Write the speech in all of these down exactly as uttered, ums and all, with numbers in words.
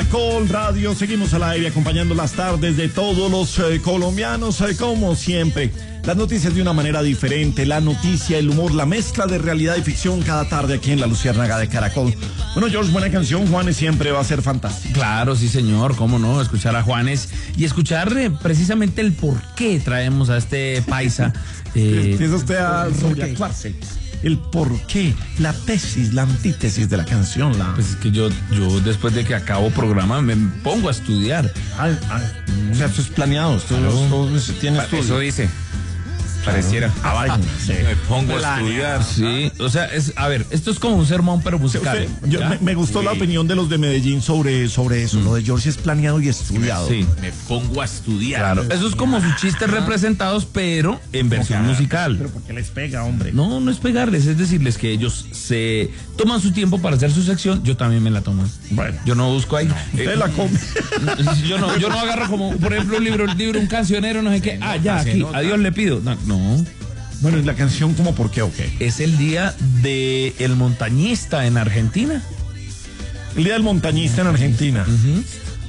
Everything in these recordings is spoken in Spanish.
Caracol Radio, seguimos al aire acompañando las tardes de todos los eh, colombianos, eh, como siempre. Las noticias de una manera diferente, la noticia, el humor, la mezcla de realidad y ficción cada tarde aquí en la Luciérnaga de Caracol. Bueno, George, buena canción, Juanes siempre va a ser fantástico. Claro, sí señor, cómo no, escuchar a Juanes y escuchar eh, precisamente el por qué traemos a este paisa. Eh, Empieza usted a sobreactuarse. El por qué, la tesis, la antítesis de la canción. La... Pues es que yo, yo después de que acabo programa me pongo a estudiar. Ay, ay. Mm. O sea, esto es planeado, esto, claro. esto, esto tiene estudio. Eso dice. Pareciera. Ah, vaya. Sí. Me pongo a estudiar. Sí, o sea, es, a ver, esto es como un sermón, pero musical. Usted, yo, me, me gustó sí. la opinión de los de Medellín sobre, sobre eso. Mm. Lo de George es planeado y estudiado. Sí, me pongo a estudiar. Claro. Eso es como sus chistes representados, pero en versión Ojalá. musical. Pero ¿por qué les pega, hombre? No, no es pegarles, es decirles que ellos se toman su tiempo para hacer su sección, yo también me la tomo. Bueno. Yo no busco ahí. No, usted eh, la come. Yo no, yo no agarro como, por ejemplo, un libro, un libro, un cancionero, no sé qué. Ah, ya, aquí, a Dios le pido. No. no. Bueno, ¿y la canción cómo por qué o qué? Es el día del de montañista en Argentina. El día del montañista en Argentina. Uh-huh.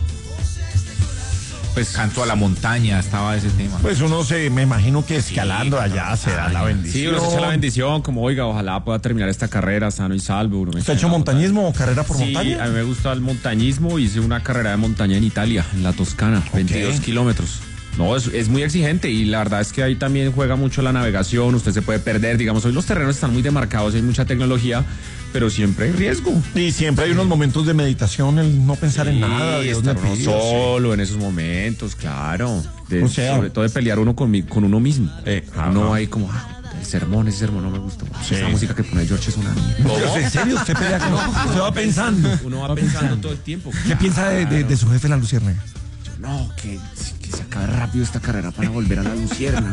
Pues canto a la montaña, estaba ese tema. Pues uno se, me imagino que escalando sí, allá se da la bendición. Sí, uno se echa la bendición, como oiga, ojalá pueda terminar esta carrera sano y salvo. Uno ¿Usted ha hecho montañismo o carrera por sí, montaña? Sí, a mí me gusta el montañismo, hice una carrera de montaña en Italia, en la Toscana, okay. veintidós kilómetros. No, es, es muy exigente y la verdad es que ahí también juega mucho la navegación, usted se puede perder, digamos, hoy los terrenos están muy demarcados, hay mucha tecnología, pero siempre hay riesgo. Y siempre hay unos momentos de meditación, el no pensar sí, en nada, Dios estar uno pido, solo sí. en esos momentos, claro. De, o sea, sobre todo de pelear uno con, mi, con uno mismo. Eh, uno ahí como, ah, el sermón, ese sermón no me gustó. Sí. Esa música que pone George es una mierda. ¿En serio? ¿Usted pelea con no, usted va pensando? Uno va pensando todo el tiempo. ¿Qué claro. piensa de, de, de su jefe, la Luciérnaga? No, que, que se acabe rápido esta carrera para volver a la Luciérnaga.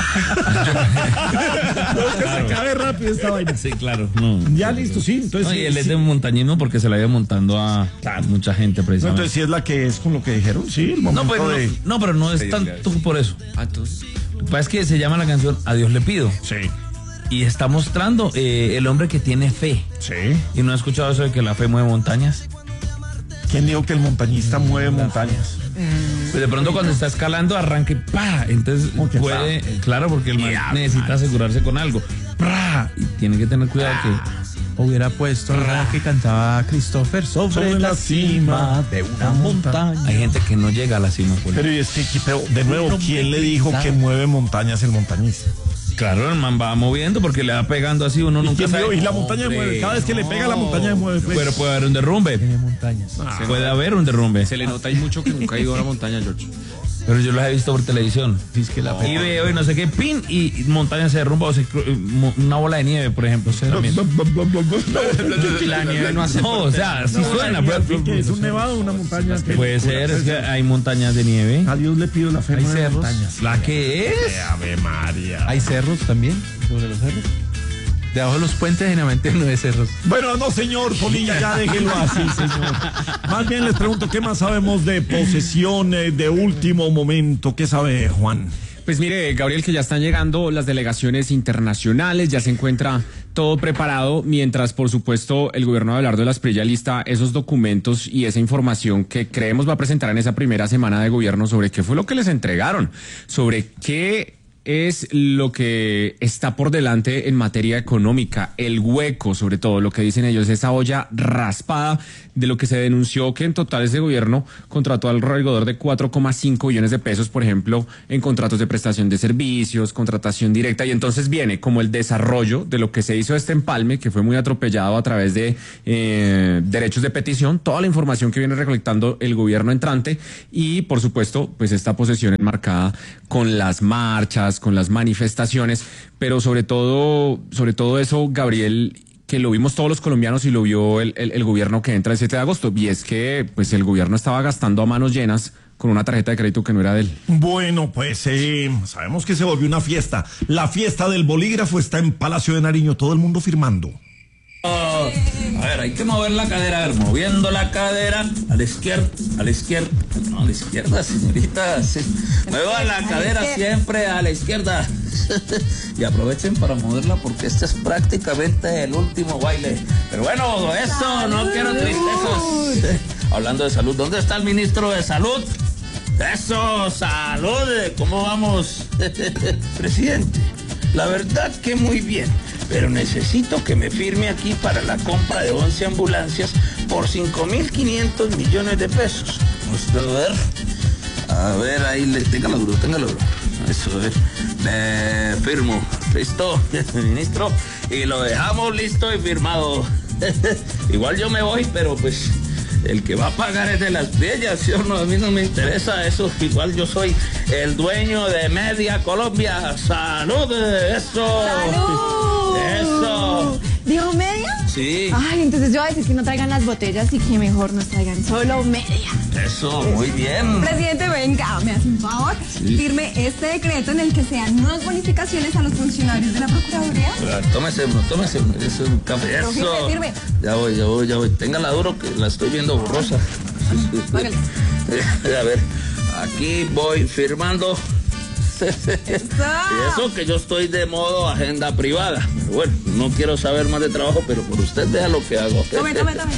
No, que se acabe rápido esta vaina. Sí, claro. No. Ya listo, sí. Entonces, no, y él sí. es de montañismo porque se la iba montando a claro. mucha gente precisamente. No, entonces sí es la que es con lo que dijeron, sí, el momento no, pero de... no, no, pero no es tanto por eso. Ah, entonces... Lo que pasa es que se llama la canción A Dios le pido. Sí. Y está mostrando eh, el hombre que tiene fe. Sí. ¿Y no ha escuchado eso de que la fe mueve montañas? ¿Quién dijo que el montañista mueve montañas? Pues de pronto cuando está escalando arranque, ¡pa! Entonces puede, pa? claro, porque el man yeah, necesita man. asegurarse con algo. ¡Pra! Y tiene que tener cuidado ah. que hubiera puesto la que cantaba Christopher sobre, sobre la cima de una montaña. Hay gente que no llega a la cima. Por pero, y es que, pero de nuevo, ¿quién le dijo que mueve montañas el montañista? Claro, el man va moviendo porque le va pegando así, uno nunca sabe. Y la montaña hombre, mueve, cada vez que no. le pega la montaña mueve. Pues. Pero puede haber un derrumbe. Tiene montañas. Ah, puede haber un derrumbe. Se le nota ahí mucho que nunca ha ido a la montaña, George. Pero yo los he visto por televisión. Es que la y veo y no sé qué, pin, y montaña se derrumba, o se, una bola de nieve, por ejemplo. La nieve no hace. No, o sea, sí no, suena. Pero, ¿qué es un nevado o una montaña? Puede ser, es que hay montañas de nieve. A Dios le pido la fe. Hay cerros. Montañas. ¿La que es? Ave María. Hay cerros también, sobre los cerros. Debajo de los puentes generalmente no hay cerros. Bueno, no, señor Polilla, ya déjelo así, señor. Más bien les pregunto, ¿qué más sabemos de posesiones de último momento? ¿Qué sabe Juan? Pues mire, Gabriel, que ya están llegando las delegaciones internacionales, ya se encuentra todo preparado, mientras, por supuesto, el gobierno de Abelardo Asprilla lista esos documentos y esa información que creemos va a presentar en esa primera semana de gobierno sobre qué fue lo que les entregaron, sobre qué es lo que está por delante en materia económica, el hueco, sobre todo, lo que dicen ellos, esa olla raspada de lo que se denunció que en total ese gobierno contrató alrededor de cuatro coma cinco billones de pesos, por ejemplo, en contratos de prestación de servicios, contratación directa, y entonces viene como el desarrollo de lo que se hizo este empalme, que fue muy atropellado a través de eh, derechos de petición, toda la información que viene recolectando el gobierno entrante y, por supuesto, pues esta posesión enmarcada con las marchas, con las manifestaciones, pero sobre todo, sobre todo eso, Gabriel, que lo vimos todos los colombianos y lo vio el, el, el gobierno que entra el siete de agosto, y es que pues el gobierno estaba gastando a manos llenas con una tarjeta de crédito que no era de él. Bueno, pues eh, sabemos que se volvió una fiesta. La fiesta del bolígrafo está en Palacio de Nariño, todo el mundo firmando. Oh, a ver, hay que mover la cadera, a ver, moviendo la cadera a la izquierda, a la izquierda, no, a la izquierda, señorita, sí. Mueva la cadera siempre a la izquierda y aprovechen para moverla porque este es prácticamente el último baile. Pero bueno, eso, no quiero tristezas. hablando de salud, ¿dónde está el ministro de salud? Eso, salud, ¿cómo vamos? Presidente, la verdad que muy bien, pero necesito que me firme aquí para la compra de once ambulancias por cinco mil quinientos millones de pesos. Vamos a ver, a ver, ahí, le, téngalo duro, téngalo duro. Eso, a ver, le firmo, listo, ministro, y lo dejamos listo y firmado. Igual yo me voy, pero pues el que va a pagar es de las Priellas, ¿sí o no? A mí no me interesa eso, igual yo soy el dueño de Media Colombia. ¡Salud! ¡Eso! ¡Salud! ¡Eso! ¿Dijo media? Sí. Ay, entonces yo voy a decir que no traigan las botellas y que mejor nos traigan solo media. Eso, muy bien. Presidente, venga, me hace un favor. Sí. Firme este decreto en el que sean nuevas bonificaciones a los funcionarios de la Procuraduría. Ah, tómese uno, tómese uno, eso es un café. Eso. Firme, firme. Ya voy, ya voy, ya voy. Téngala duro que la estoy viendo borrosa. Págale. A ver, aquí voy firmando. Eso. Y eso que yo estoy de modo agenda privada. Pero bueno, no quiero saber más de trabajo, pero por usted vea lo que hago. Tome, tome, tome.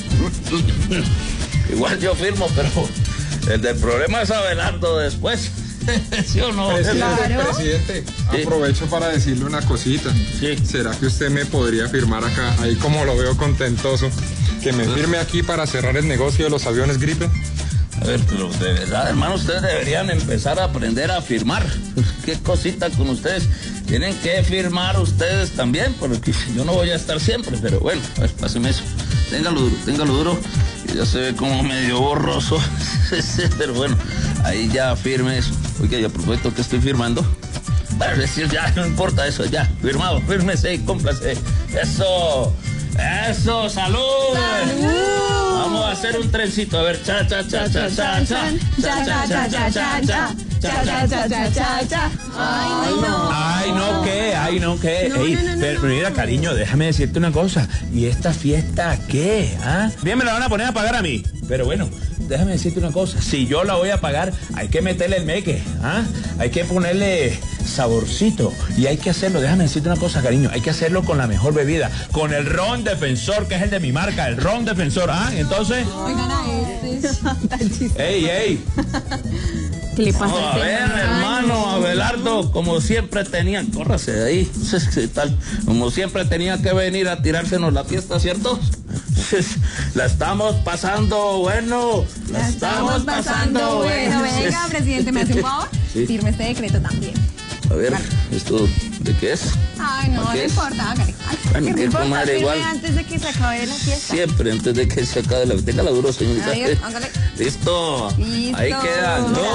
Igual yo firmo, pero el del problema es Abelardo después. ¿Sí o no? Presidente, Claro. presidente, Sí. aprovecho para decirle una cosita. Sí. ¿Será que usted me podría firmar acá, ahí como lo veo contentoso, que me firme aquí para cerrar el negocio de los aviones Gripe? A ver, pero de verdad, hermano, ustedes deberían empezar a aprender a firmar. Qué cosita con ustedes. Tienen que firmar ustedes también, porque yo no voy a estar siempre, pero bueno, a ver, páseme eso. Téngalo duro, téngalo duro. Y ya se ve como medio borroso. Pero bueno, ahí ya firme eso. Oiga, y a propósito que estoy firmando. Bueno, decir, ya no importa eso, ya, firmado, fírmese y cómplase. Eso, eso, salud. ¡Salud! Vamos a hacer un trencito, a ver, cha, cha, cha, cha, cha, cha, cha, cha, cha, cha, cha, cha. Cha, cha, cha, cha, cha, cha. Ay, no. Ay, no, ¿qué? Ay, no, ¿qué? No, Ey, no, no, no, pero no. mira, cariño, déjame decirte una cosa. ¿Y esta fiesta qué? ¿Ah? Bien me la van a poner a pagar a mí. Pero bueno, déjame decirte una cosa. Si yo la voy a pagar, hay que meterle el meque, ¿ah? Hay que ponerle saborcito. Y hay que hacerlo, déjame decirte una cosa, cariño. Hay que hacerlo con la mejor bebida. Con el ron Defensor, que es el de mi marca, el ron Defensor, ¿ah? Entonces, Oigan a este. Tan chistoso. ey, ey. ¿Qué le pasa No, a este ver, man? hermano Abelardo, como siempre tenía, córrase de ahí, ¿qué tal? Como siempre tenía que venir a tirársenos la fiesta, ¿cierto? La estamos pasando bueno, la, La estamos pasando bueno. Venga, presidente, ¿me hace un favor? Sí. Firme este decreto también. A ver, ¿esto de qué es? Ay, no, ¿Qué no es? importa, hágale. Ay, Bueno, ¿qué qué me importa? comadre, Firme igual. antes de que se acabe la fiesta. Siempre antes de que se acabe la... Téngala duro, señorita. Ahí, hágale. Listo. Listo. Ahí queda. No,